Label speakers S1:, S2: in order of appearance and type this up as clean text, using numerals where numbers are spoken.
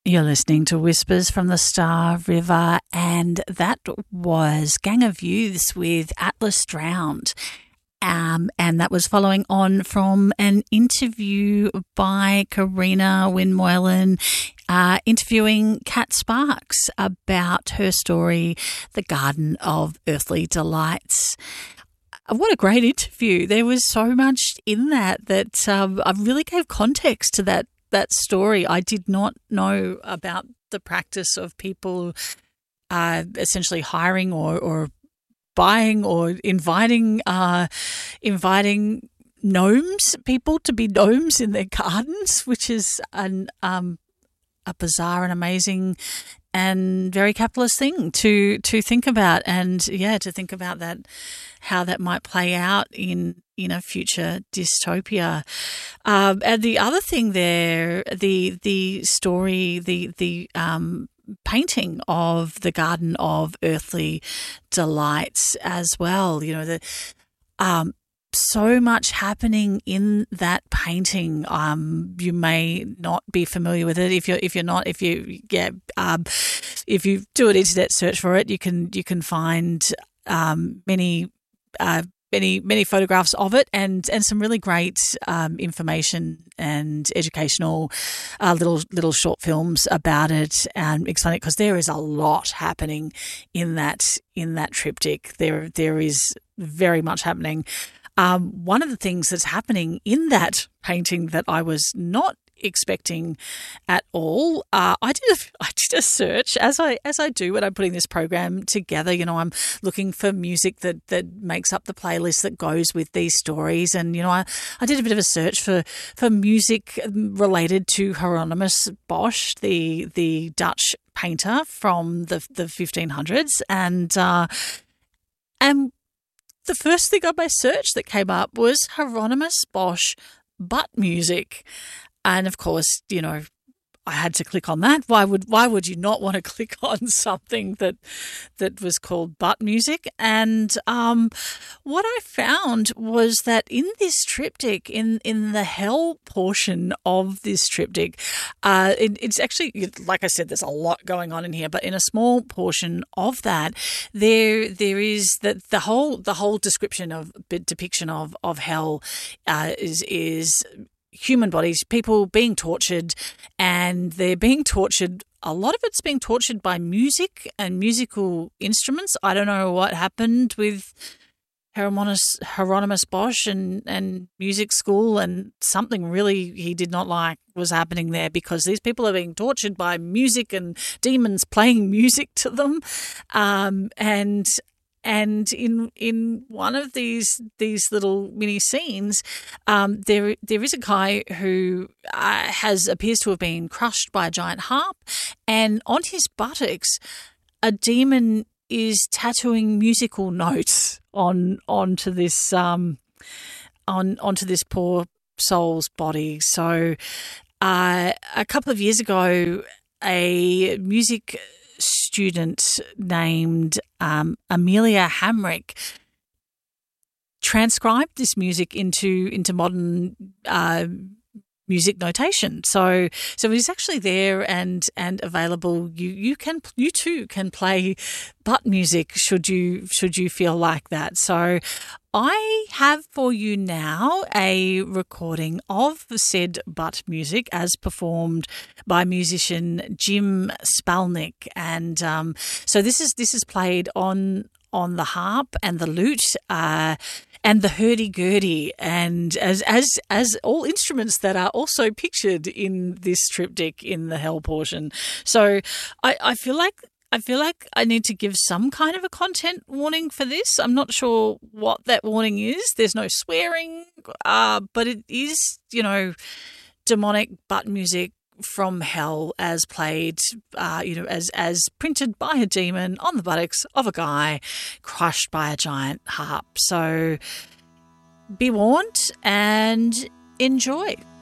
S1: You're listening to Whispers from the Star River, and that was Gang of Youths with Atlas Drowned. And that was following on from an interview by Karina Winmoylan interviewing Kat Sparks about her story, The Garden of Earthly Delights. What a great interview. There was so much in that I really gave context to that story. I did not know about the practice of people essentially hiring or buying or inviting gnomes, people to be gnomes in their gardens, which is a bizarre and amazing and very capitalist thing to think about, and to think about that, how that might play out in a future dystopia. And the other thing there, the story, the painting of the Garden of Earthly Delights as well. You know, so much happening in that painting. You may not be familiar with it. If you do an internet search for it, you can find many photographs of it and some really great information and educational little short films about it and explain it, because there is a lot happening in that triptych. There is very much happening. One of the things that's happening in that painting that I was not expecting at all, I did a search as I do when I'm putting this program together. You know, I'm looking for music that makes up the playlist that goes with these stories, and you know, I did a bit of a search for music related to Hieronymus Bosch, the Dutch painter from the 1500s, and the first thing on my search that came up was Hieronymus Bosch butt music. And of course, you know, I had to click on that. Why would you not want to click on something that was called butt music? And what I found was that in this triptych, in the hell portion of this triptych, it's actually, like I said, there's a lot going on in here, but in a small portion of that, there is the whole depiction of hell is human bodies, people being tortured, and they're being tortured. A lot of it's being tortured by music and musical instruments. I don't know what happened with Hieronymus Bosch and music school, and something really he did not like was happening there, because these people are being tortured by music and demons playing music to them. And in one of these little mini scenes, there is a guy who appears to have been crushed by a giant harp, and on his buttocks, a demon is tattooing musical notes onto this poor soul's body. So, a couple of years ago, a music student named Amelia Hamrick transcribed this music into modern music notation. So it's actually there and available. You too can play butt music should you feel like that. So I have for you now a recording of said butt music as performed by musician Jim Spalnick, and so this is played on the harp and the lute and the hurdy-gurdy, and as all instruments that are also pictured in this triptych in the hell portion. So I feel like I need to give some kind of a content warning for this. I'm not sure what that warning is. There's no swearing, but it is, you know, demonic butt music from hell as played, as printed by a demon on the buttocks of a guy crushed by a giant harp. So be warned and enjoy.